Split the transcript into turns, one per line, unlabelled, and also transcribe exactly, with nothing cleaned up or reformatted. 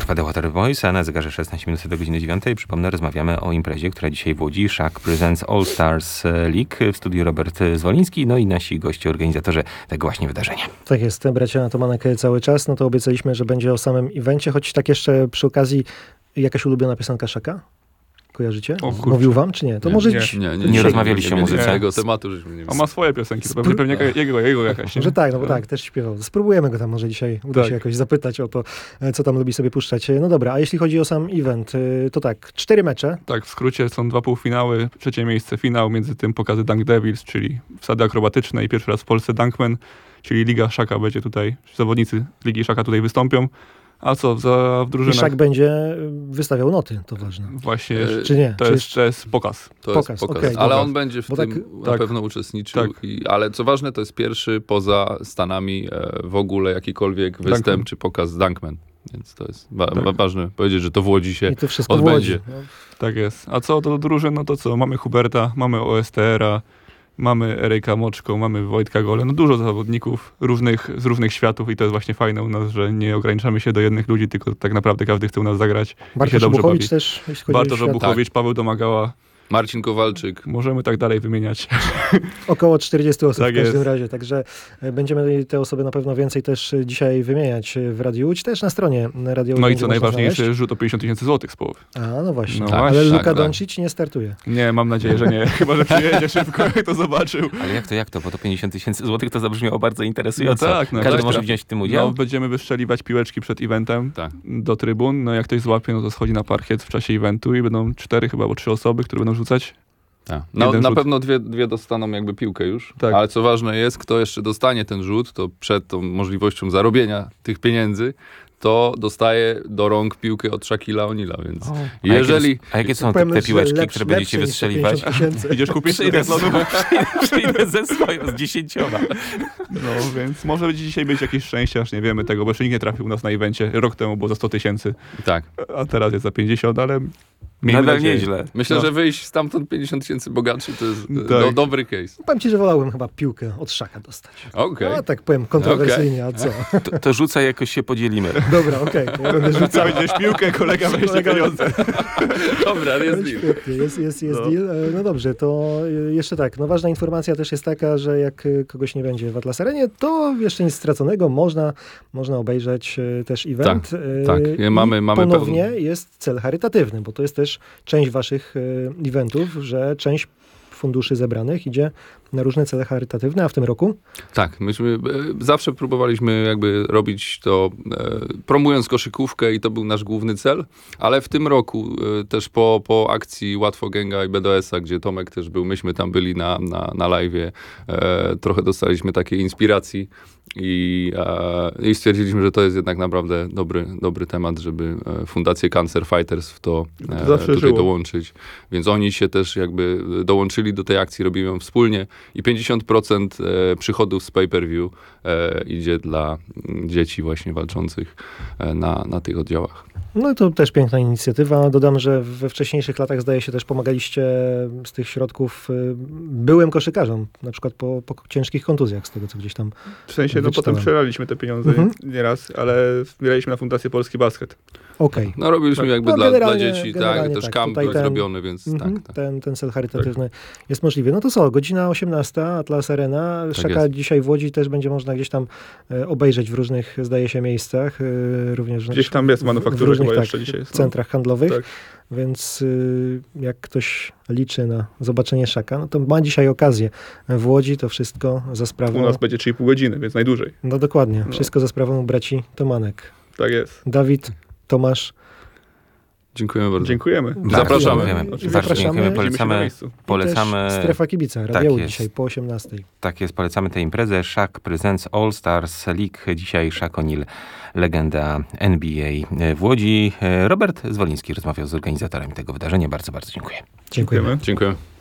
trwa The Water Boys, a na zegarze szesnaście minut do godziny dziewiątej. Przypomnę, rozmawiamy o imprezie, która dzisiaj w Łodzi. Szak Presents All Stars League. W studiu Robert Zwoliński, no i nasi goście, organizatorzy tego właśnie wydarzenia.
Tak jest, bracia Tomanek cały czas. No to obiecaliśmy, że będzie o samym evencie, choć tak jeszcze przy okazji jakaś ulubiona piosenka Szaka? Kojarzycie? Mówił wam, czy nie? To
nie,
może
nie,
dziś...
nie, nie, nie rozmawialiście o muzyce.
Tego tematu, żeśmy nie
On ma swoje piosenki, to pewnie, pewnie jego, jego jakaś.
Może tak, no bo tak, też śpiewał. Spróbujemy go tam może dzisiaj uda
tak.
się jakoś zapytać o to, co tam lubi sobie puszczać. No dobra, a jeśli chodzi o sam event, to tak, cztery mecze.
Tak, w skrócie są dwa półfinały, trzecie miejsce finał, między tym pokazy Dunk Devils, czyli wsady akrobatyczne i pierwszy raz w Polsce Dunkman, czyli Liga Szaka będzie tutaj, zawodnicy Ligi Szaka tutaj wystąpią. A co, za w drużynach...
I Szak będzie wystawiał noty, to ważne.
Właśnie,
czy nie?
To,
czy
jest, to jest pokaz.
To
pokaz,
jest pokaz,
okay,
ale
pokaz.
on będzie w
Bo
tym
tak,
na
tak,
pewno uczestniczył.
Tak.
I, ale co ważne, to jest pierwszy poza Stanami e, w ogóle jakikolwiek występ
Dunkman.
czy pokaz Dunkman. Więc to jest wa-
tak.
ważne powiedzieć, że to w Łodzi się
I to wszystko
odbędzie.
w Łodzi. No.
Tak jest. A co do drużyn, no to co? Mamy Huberta, mamy O S T R-a, mamy Erejka Moczko, mamy Wojtka Gole, no dużo zawodników różnych, z różnych światów i to jest właśnie fajne u nas, że nie ograniczamy się do jednych ludzi, tylko tak naprawdę każdy chce u nas zagrać i się
Bartosz
dobrze
Obuchowicz
bawi.
też, jeśli chodzi
Bartosz
o świat.
Obuchowicz, Paweł Domagała,
Marcin Kowalczyk.
możemy tak dalej wymieniać.
Około czterdzieści osób
Tak
w każdym
jest.
razie, także będziemy te osoby na pewno więcej też dzisiaj wymieniać w Radiu Łódź, też na stronie Radio Łódź.
No i
będzie
co
można
najważniejsze,
znaleźć.
rzut o pięćdziesiąt tysięcy złotych z połowy.
A, no właśnie.
No
tak,
Ale
tak,
Luka
tak.
Doncic nie startuje.
Nie, mam nadzieję, że nie. Chyba, że przyjedzie szybko, jak to zobaczył.
Ale jak to, jak to? Bo to pięćdziesiąt tysięcy złotych to zabrzmiało bardzo interesująco.
No tak, no
Każdy
tak,
może
tak.
wziąć w tym udział?
No, będziemy wystrzeliwać piłeczki przed eventem
Tak.
do trybun. No jak ktoś złapie, no to schodzi na parkiet w czasie eventu i będą cztery chyba, bo trzy osoby, które będą rzucać.
Tak. No,
Jeden
na
rzut.
pewno dwie, dwie dostaną jakby piłkę już,
Tak.
ale co ważne jest, kto jeszcze dostanie ten rzut, to przed tą możliwością zarobienia tych pieniędzy, to dostaje do rąk piłkę od Shaquilla O'Neala, więc
O.
jeżeli...
A jakie, a jakie są te,
Powiem,
te
że
piłeczki,
lepszy-
które będziecie
lepszy niż
wystrzeliwać?
pięćdziesiąt tysięcy.
Idziesz kupić
Przyjdę, z,
triatlonu?
przyjdę ze swoją, z dziesięcioma.
No więc może być dzisiaj być jakieś szczęście, aż nie wiemy tego, bo jeszcze nikt nie trafił u nas na evencie. Rok temu było za sto tysięcy,
Tak.
a teraz jest za pięćdziesiąt, ale miejmy
Nadal
nadzieję.
nieźle.
Myślę,
No.
że wyjść stamtąd pięćdziesiąt tysięcy bogatszy to jest
Tak.
do, dobry case.
Powiem ci, że wolałbym chyba piłkę od Szaka dostać.
Okej.
No tak powiem kontrowersyjnie, a co?
To, to rzucaj, jakoś się podzielimy.
Dobra, okej, to ja będę rzucał.
Będziesz piłkę, kolega weźmie
Kolega-
pieniądze.
Dobra,
No,
jest deal.
świetnie, jest, jest, jest
No.
deal. E, No dobrze, to e, jeszcze tak, no ważna informacja też jest taka, że jak e, kogoś nie będzie w Atlas Arenie, to jeszcze nic straconego, można, można obejrzeć e, też event. E,
tak.
i
Mamy- mamy
ponownie
pełen-
jest cel charytatywny, bo to jest też część waszych e, eventów, że część funduszy zebranych idzie na różne cele charytatywne, a w tym roku?
Tak, myśmy e, zawsze próbowaliśmy jakby robić to e, promując koszykówkę i to był nasz główny cel, ale w tym roku e, też po, po akcji Łatwo Gęga i B D S a, gdzie Tomek też był, myśmy tam byli na, na, na live'ie, e, trochę dostaliśmy takiej inspiracji i, e, i stwierdziliśmy, że to jest jednak naprawdę dobry, dobry temat, żeby e, Fundację Cancer Fighters w to
To
e,
zawsze
tutaj
żyło.
dołączyć. Więc oni się też jakby dołączyli do tej akcji, robimy ją wspólnie i pięćdziesiąt procent e, przychodów z pay-per-view e, idzie dla mm, dzieci właśnie walczących e, na, na tych oddziałach.
No i to też piękna inicjatywa. Dodam, że we wcześniejszych latach, zdaje się, też pomagaliście z tych środków y, byłym koszykarzom, na przykład po, po ciężkich kontuzjach, z tego co gdzieś tam.
W sensie, no
Wyczytałem.
potem przelaliśmy te pieniądze
Mhm.
nieraz, ale wspieraliśmy na Fundację Polski Basket.
Okej.
No robiliśmy jakby
No,
dla, dla
generalnie-
dzieci, tak,
generalnie
też
tak.
kamp
Tutaj
był
ten-
zrobiony, więc
Mhm,
tak, tak.
Ten, ten cel charytatywny jest możliwy. No to co, godzina osiemnasta, Atlas Arena.
Tak
Szaka
jest.
dzisiaj w Łodzi też będzie można gdzieś tam e, obejrzeć w różnych, zdaje się, miejscach. E, również
Gdzieś tam jest
w-
manufaktura
w różnych,
chyba
tak,
jeszcze dzisiaj jest. no.
centrach handlowych.
Tak.
Więc y, jak ktoś liczy na zobaczenie Szaka, no to ma dzisiaj okazję w Łodzi, to wszystko za sprawą...
U nas będzie trzy i pół godziny, więc najdłużej.
No dokładnie,
No.
wszystko za sprawą braci Tomanek.
Tak jest.
Dawid, Tomasz.
Dziękujemy bardzo.
Dziękujemy.
Bardzo
Zapraszamy.
dziękujemy.
Oczywiście.
Bardzo
Zapraszamy.
dziękujemy,
Widzimy się na
polecamy,
miejscu.
polecamy,
I też Strefa Kibica,
tak
Radio Łódź
jest.
dzisiaj po osiemnastej.
tak jest, polecamy tę imprezę. Szak Presents All Stars League. Dzisiaj Szak O'Neal, legenda N B A w Łodzi. Robert Zwoliński rozmawiał z organizatorami tego wydarzenia. Bardzo, bardzo dziękuję.
Dziękujemy.
Dziękuję.